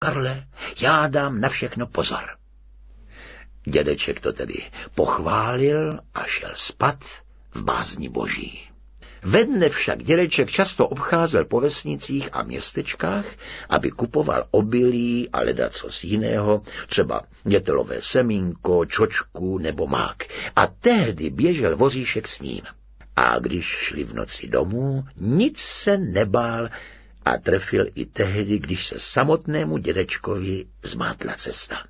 Karle, já dám na všechno pozor. Dědeček to tedy pochválil a šel spat v bázni boží. Ve dne však dědeček často obcházel po vesnicích a městečkách, aby kupoval obilí a ledacos jiného, třeba dětelové semínko, čočku nebo mák. A tehdy běžel Voříšek s ním. A když šli v noci domů, nic se nebál a trefil i tehdy, když se samotnému dědečkovi zmátla cesta.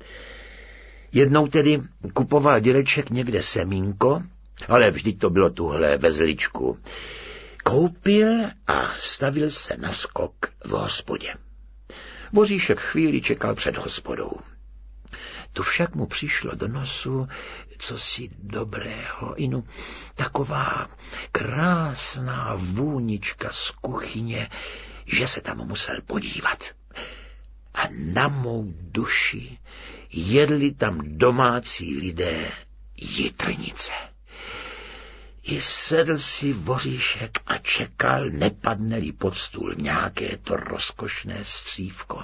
Jednou tedy kupoval dědeček někde semínko, ale vždyť to bylo tuhle ve zličku. Koupil a stavil se na skok v hospodě. Voříšek chvíli čekal před hospodou. Tu však mu přišlo do nosu cosi dobrého, inu taková krásná vůnička z kuchyně, že se tam musel podívat. A na mou duši jedli tam domácí lidé jitrnice. I sedl si Voříšek a čekal, nepadne-li pod stůl nějaké to rozkošné střívko.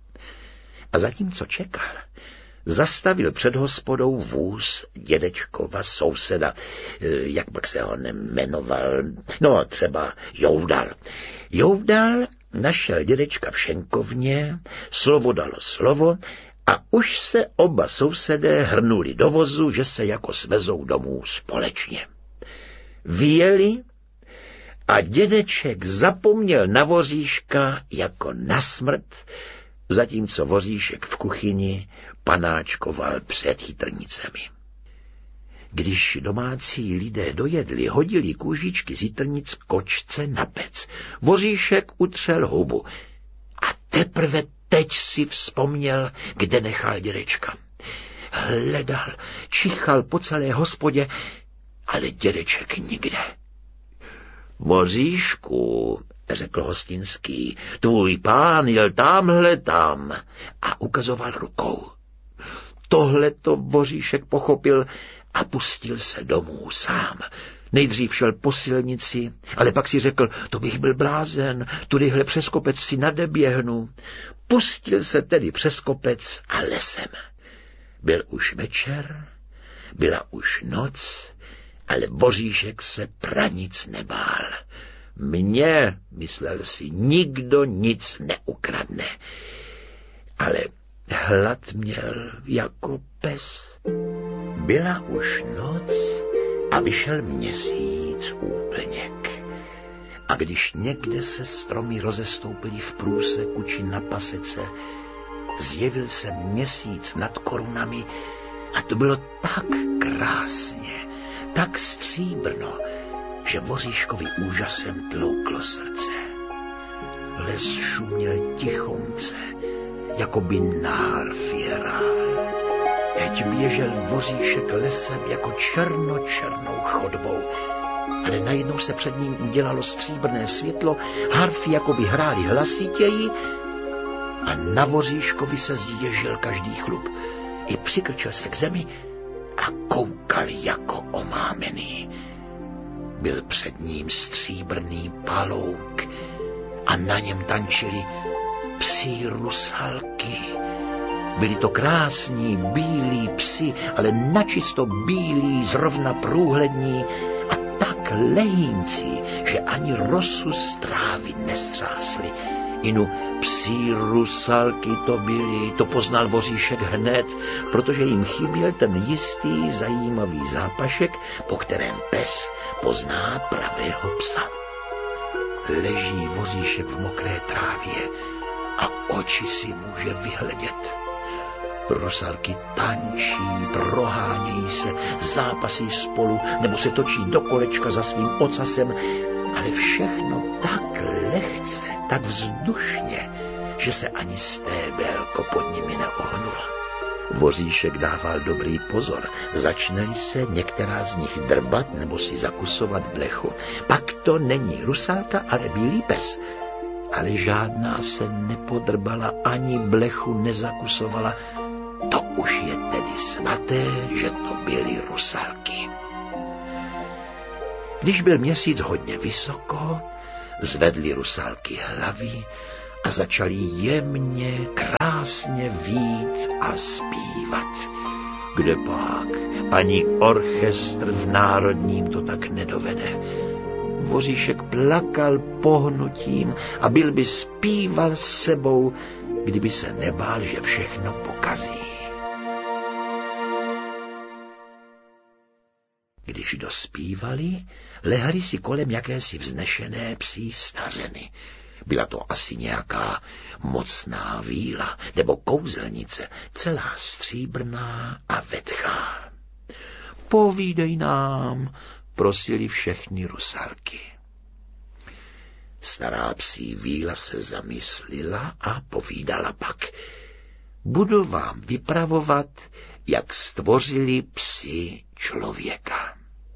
A zatímco čekal, zastavil před hospodou vůz dědečkova souseda, jak pak se ho jmenoval, no třeba Joudal. Joudal našel dědečka v šenkovně, slovo dalo slovo a už se oba sousedé hrnuli do vozu, že se jako svezou domů společně. Vyjeli a dědeček zapomněl na Voříška jako na smrt, zatímco Voříšek v kuchyni panáčkoval před jitrnicemi. Když domácí lidé dojedli, hodili kůžičky z jitrnic kočce na pec. Voříšek utřel hubu a teprve teď si vzpomněl, kde nechal dědečka. Hledal, čichal po celé hospodě, ale dědeček nikde. Voříšku, řekl hostinský, tvůj pán jel tamhle tam a ukazoval rukou. Tohle to Voříšek pochopil a pustil se domů sám. Nejdřív šel po silnici, ale pak si řekl, to bych byl blázen, tudyhle přes kopec si nadeběhnu. Pustil se tedy přes kopec a lesem. Byl už večer, byla už noc, ale Voříšek se pranic nebál. Mně, myslel si, nikdo nic neukradne. Ale hlad měl jako pes. Byla už noc a vyšel měsíc úplněk. A když někde se stromy rozestoupily v průseku či na pasece, zjevil se měsíc nad korunami a to bylo tak krásně, tak stříbrno, že Voříškovi úžasem tlouklo srdce. Les šuměl tichonce, jako by na harfě hrál. Teď běžel Voříšek lesem jako černou chodbou, ale najednou se před ním udělalo stříbrné světlo, harfy jako by hrály hlasitěji a na Voříškovi se zježil každý chlup. I přikrčil se k zemi a koukal jako omámený. Byl před ním stříbrný palouk a na něm tančili psí rusalky. Byli to krásní bílí psi, ale načisto bílí, zrovna průhlední a tak lehíncí, že ani rosu z trávy nestřásli. Inu psí rusalky to byly, to poznal Voříšek hned, protože jim chyběl ten jistý zajímavý zápašek, po kterém pes pozná pravého psa. Leží Voříšek v mokré trávě a oči si může vyhledět. Rusalky tančí, prohánějí se, zápasí spolu nebo se točí do kolečka za svým ocasem, ale všechno tak lehce, tak vzdušně, že se ani stébelko pod nimi neohnulo. Voříšek dával dobrý pozor, začne-li se některá z nich drbat nebo si zakusovat blechu. Pak to není rusalka, ale bílý pes. Ale žádná se nepodrbala, ani blechu nezakusovala. To už je tedy svaté, že to byly rusalky. Když byl měsíc hodně vysoko, zvedly rusalky hlavy a začaly jemně, krásně krásně vít a zpívat. Kdepak, ani orchestr v Národním to tak nedovede. Voříšek plakal pohnutím a byl by zpíval s sebou, kdyby se nebál, že všechno pokazí. Když dospívali, lehali si kolem jakési vznešené psí stařeny. Byla to asi nějaká mocná víla nebo kouzelnice, celá stříbrná a vetchá. Povídej nám, prosili všechny rusalky. Stará psí víla se zamyslila a povídala pak. Budu vám vypravovat, jak stvořili psi člověka.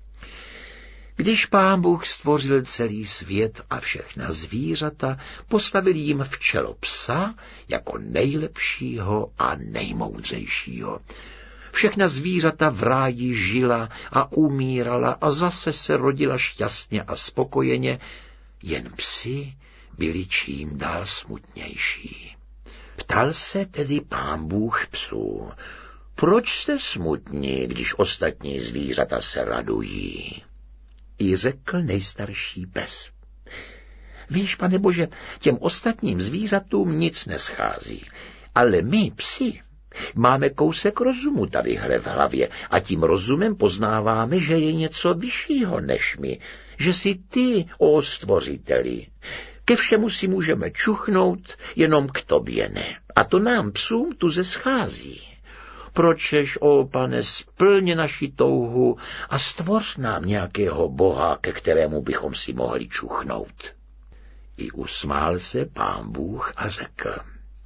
Když Pán Bůh stvořil celý svět a všechna zvířata, postavil jim v čelo psa jako nejlepšího a nejmoudřejšího. Všechna zvířata v ráji žila a umírala a zase se rodila šťastně a spokojeně, jen psi byli čím dál smutnější. Ptal se tedy Pán Bůh psů, proč jste smutní, když ostatní zvířata se radují? I řekl nejstarší pes. Víš, Pane Bože, těm ostatním zvířatům nic neschází, ale my, psi, máme kousek rozumu tadyhle v hlavě a tím rozumem poznáváme, že je něco vyššího než my, že jsi ty, ó stvořiteli. Ke všemu si můžeme čuchnout, jenom k tobě ne. A to nám psům tuze schází. Pročež, ó Pane, splně naši touhu a stvoř nám nějakého boha, ke kterému bychom si mohli čuchnout. I usmál se Pán Bůh a řekl,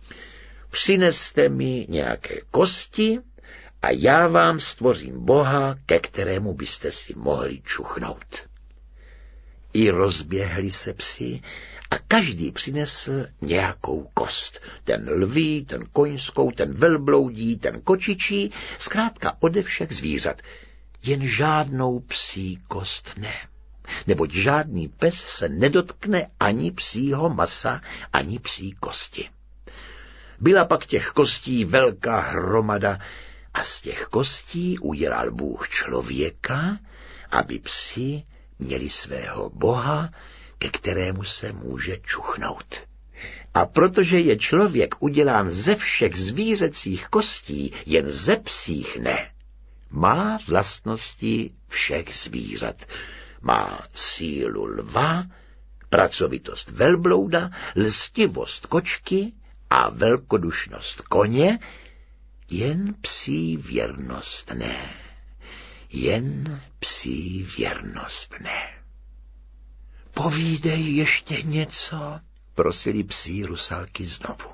přineste mi nějaké kosti a já vám stvořím boha, ke kterému byste si mohli čuchnout. I rozběhli se psi a každý přinesl nějakou kost. Ten lví, ten koňskou, ten velbloudí, ten kočičí, zkrátka ode všech zvířat. Jen žádnou psí kost ne. Neboť žádný pes se nedotkne ani psího masa, ani psí kosti. Byla pak těch kostí velká hromada a z těch kostí udělal Bůh člověka, aby psi měli svého boha, ke kterému se může čuchnout. A protože je člověk udělán ze všech zvířecích kostí, jen ze psích ne, má vlastnosti všech zvířat. Má sílu lva, pracovitost velblouda, lstivost kočky a velkodušnost koně, jen psí věrnost ne. Jen psí věrnost ne. Povídej ještě něco, prosili psí rusalky znovu.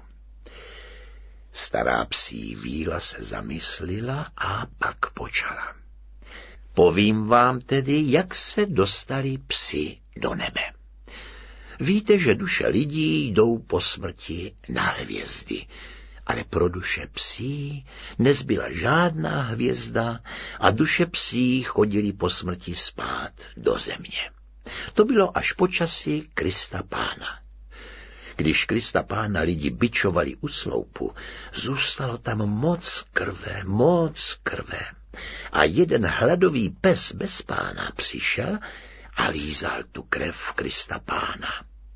Stará psí víla se zamyslila a pak počala. Povím vám tedy, jak se dostali psi do nebe. Víte, že duše lidí jdou po smrti na hvězdy, ale pro duše psí nezbyla žádná hvězda a duše psí chodili po smrti spát do země. To bylo až po časi Krista Pána. Když Krista Pána lidi bičovali u sloupu, zůstalo tam moc krve. A jeden hladový pes bez Pána přišel a lízal tu krev Krista Pána.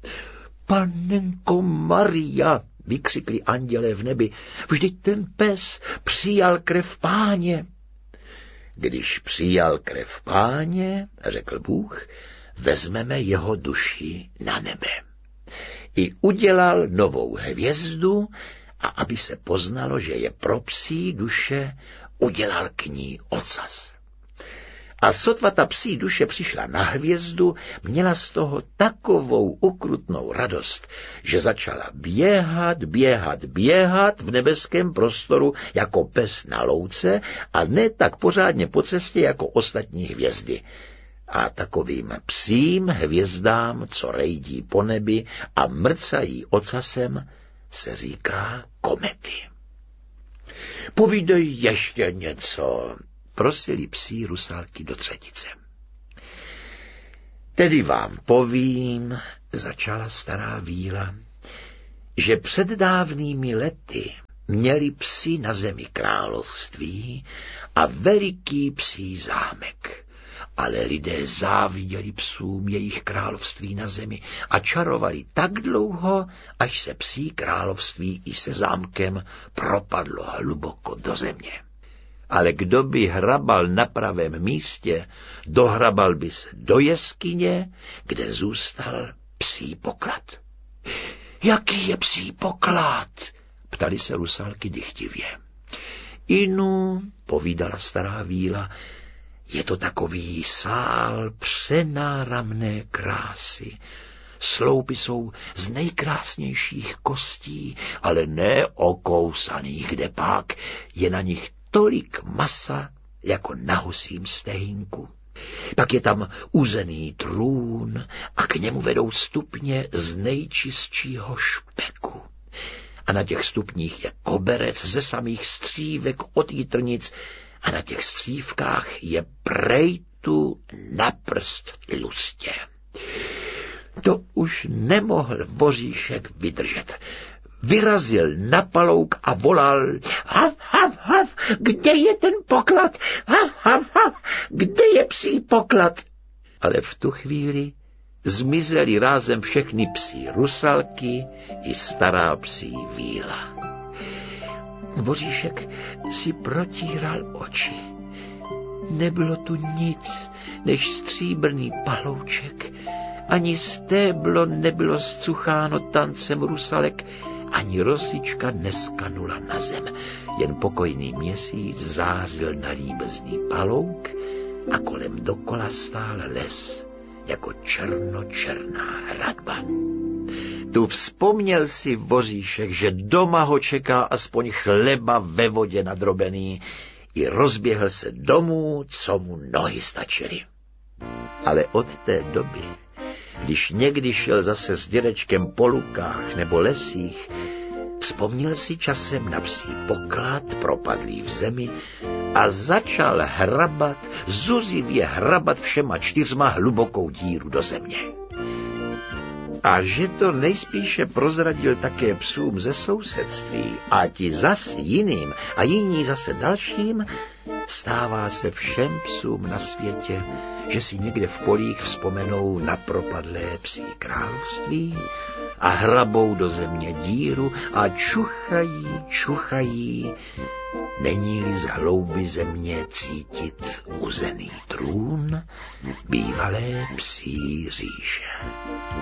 Panenko Maria, vykřikli andělé v nebi, vždyť ten pes přijal krev Páně. Když přijal krev Páně, řekl Bůh, vezmeme jeho duši na nebe. I udělal novou hvězdu a aby se poznalo, že je pro psí duše, udělal k ní ocas. A sotva ta psí duše přišla na hvězdu, měla z toho takovou ukrutnou radost, že začala běhat v nebeském prostoru jako pes na louce a ne tak pořádně po cestě jako ostatní hvězdy. A takovým psím hvězdám, co rejdí po nebi a mrcají ocasem, se říká komety. Povídej ještě něco, prosili psí rusalky do třetice. Tedy vám povím, začala stará víla, že před dávnými lety Měli psi na zemi království a veliký psí zámek. Ale lidé záviděli psům jejich království na zemi a čarovali tak dlouho, až se psí království i se zámkem propadlo hluboko do země. Ale kdo by hrabal na pravém místě, dohrabal by se do jeskyně, kde zůstal psí poklad. Jaký je psí poklad? Ptali se rusalky dychtivě. Inu, povídala stará víla, je to takový sál přenáramné krásy. Sloupy jsou z nejkrásnějších kostí, ale ne okousaných, kde pak je na nich tolik masa, jako na husím stehínku. Pak je tam uzený trůn a k němu vedou stupně z nejčistšího špeku. A na těch stupních je koberec ze samých střívek od jitrnic a na těch střívkách je prejtu na prst tlustě. To už nemohl Voříšek vydržet. Vyrazil na palouk a volal: Hav, hav, hav, kde je ten poklad? Hav, hav, hav, kde je psí poklad? Ale v tu chvíli zmizely rázem všechny psí rusalky i stará psí víla. Voříšek si protíral oči. Nebylo tu nic než stříbrný palouček, ani stéblo nebylo zcucháno tancem rusalek, ani rosička neskanula na zem. Jen pokojný měsíc zářil na líbezný palouk a kolem dokola stál les jako černočerná hradba. Tu vzpomněl si Voříšek, že doma ho čeká aspoň chleba ve vodě nadrobený, i rozběhl se domů, co mu nohy stačily. Ale od té doby, když někdy šel zase s dědečkem po lukách nebo lesích, vzpomněl si časem na psí poklad propadlý v zemi a začal hrabat, zuzivě hrabat všema 4 hlubokou díru do země. A že to nejspíše prozradil také psům ze sousedství a ti zas jiným a jiní zase dalším, stává se všem psům na světě, že si někde v polích vzpomenou na propadlé psí království a hrabou do země díru a čuchají, není-li z hlouby země cítit uzený trůn bývalé psí říše.